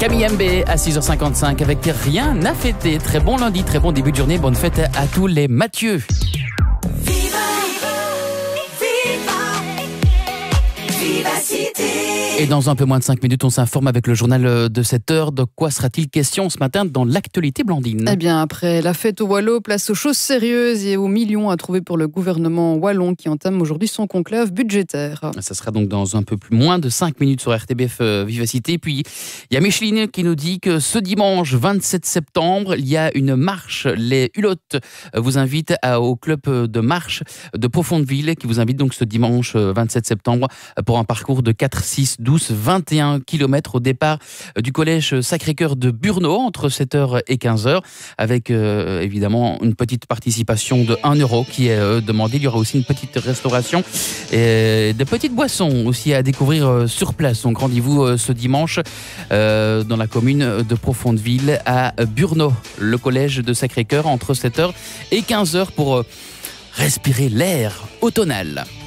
Camille MB à 6h55 avec Rien à fêter. Très bon lundi, très bon début de journée. Bonne fête à tous les Mathieu. Et dans un peu moins de 5 minutes, on s'informe avec le journal de 7 heures. De quoi sera-t-il question ce matin dans l'actualité, Blandine? Eh bien, après la fête au Wallo, place aux choses sérieuses et aux millions à trouver pour le gouvernement wallon qui entame aujourd'hui son conclave budgétaire. Ça sera donc dans un peu plus moins de 5 minutes sur RTBF Vivacité. Puis, il y a Micheline qui nous dit que ce dimanche 27 septembre, il y a une marche. Les Hulottes vous invitent au club de marche de Profondeville qui vous invite donc ce dimanche 27 septembre pour un parcours de 4, 6, 12, 21 km au départ du collège Sacré-Cœur de Burno entre 7h et 15h avec évidemment une petite participation de 1 euro qui est demandée. Il y aura aussi une petite restauration et des petites boissons aussi à découvrir sur place. Donc rendez-vous ce dimanche dans la commune de Profondeville à Burno, le collège de Sacré-Cœur entre 7h et 15h pour respirer l'air automnal.